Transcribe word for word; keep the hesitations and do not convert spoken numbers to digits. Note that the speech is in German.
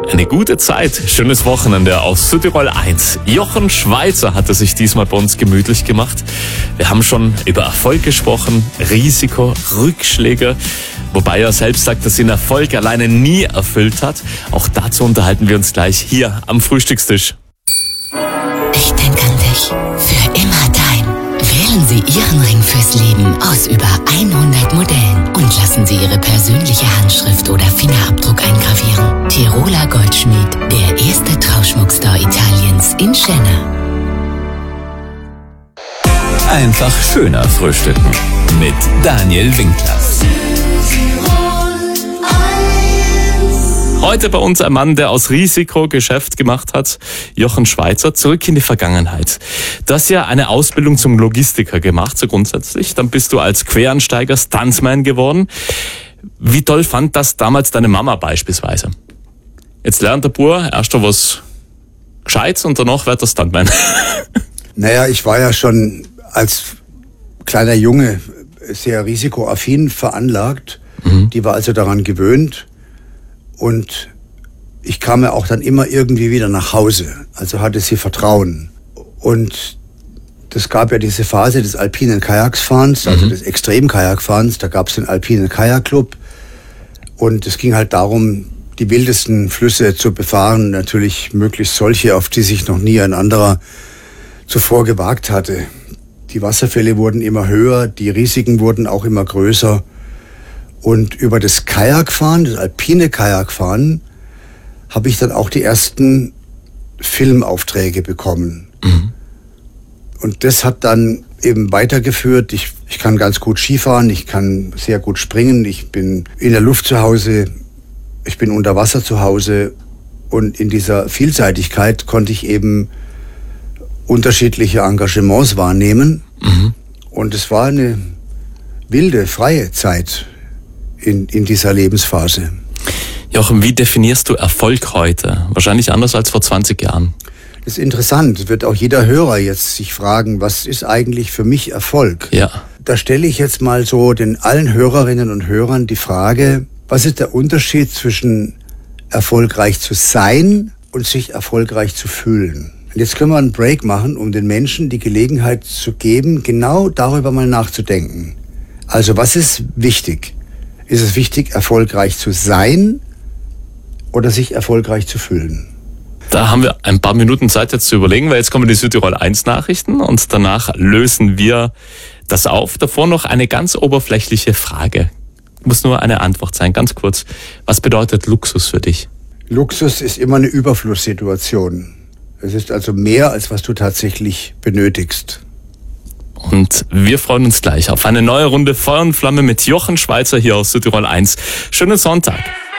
Eine gute Zeit, schönes Wochenende auf Südtirol eins. Jochen Schweizer hatte sich diesmal bei uns gemütlich gemacht. Wir haben schon über Erfolg gesprochen, Risiko, Rückschläge, wobei er selbst sagt, dass ihn Erfolg alleine nie erfüllt hat. Auch dazu unterhalten wir uns gleich hier am Frühstückstisch. Ich denke an dich. Für immer dein. Wählen Sie Ihren Ring fürs Leben aus über hundert Modellen und lassen Sie Ihre persönliche Handschrift oder Fingerabdruck eingravieren. Tiroler Goldschmied, der erste Trauschmuckstore Italiens in Schenna. Einfach schöner frühstücken mit Daniel Winkler. Heute bei uns ein Mann, der aus Risiko Geschäft gemacht hat, Jochen Schweizer. Zurück in die Vergangenheit. Du hast ja eine Ausbildung zum Logistiker gemacht, so grundsätzlich. Dann bist du als Quereinsteiger Stuntman geworden. Wie toll fand das damals deine Mama beispielsweise? Jetzt lernt der Bub erst noch was Gescheites und danach wird er Stuntman. Naja, ich war ja schon als kleiner Junge sehr risikoaffin veranlagt. Mhm. Die war also daran gewöhnt. Und ich kam ja auch dann immer irgendwie wieder nach Hause. Also hatte sie Vertrauen. Und das gab ja diese Phase des alpinen Kajaksfahrens, also mhm. des Extrem-Kajakfahrens. Da gab es den alpinen Kajakclub. Und es ging halt darum, die wildesten Flüsse zu befahren. Natürlich möglichst solche, auf die sich noch nie ein anderer zuvor gewagt hatte. Die Wasserfälle wurden immer höher, die Risiken wurden auch immer größer. Und über das Kajakfahren, das alpine Kajakfahren, habe ich dann auch die ersten Filmaufträge bekommen. Mhm. Und das hat dann eben weitergeführt. Ich, ich kann ganz gut Skifahren, ich kann sehr gut springen, ich bin in der Luft zu Hause, ich bin unter Wasser zu Hause. Und in dieser Vielseitigkeit konnte ich eben unterschiedliche Engagements wahrnehmen. Mhm. Und es war eine wilde, freie Zeit in, in dieser Lebensphase. Jochen, wie definierst du Erfolg heute? Wahrscheinlich anders als vor zwanzig Jahren. Das ist interessant. Wird auch jeder Hörer jetzt sich fragen, was ist eigentlich für mich Erfolg? Ja. Da stelle ich jetzt mal so den allen Hörerinnen und Hörern die Frage, was ist der Unterschied zwischen erfolgreich zu sein und sich erfolgreich zu fühlen? Und jetzt können wir einen Break machen, um den Menschen die Gelegenheit zu geben, genau darüber mal nachzudenken. Also was ist wichtig? Ist es wichtig, erfolgreich zu sein oder sich erfolgreich zu fühlen? Da haben wir ein paar Minuten Zeit jetzt zu überlegen, weil jetzt kommen die Südtirol eins Nachrichten und danach lösen wir das auf. Davor noch eine ganz oberflächliche Frage. Muss nur eine Antwort sein, ganz kurz. Was bedeutet Luxus für dich? Luxus ist immer eine Überflusssituation. Es ist also mehr, als was du tatsächlich benötigst. Und wir freuen uns gleich auf eine neue Runde Feuer und Flamme mit Jochen Schweizer hier aus Südtirol eins. Schönen Sonntag.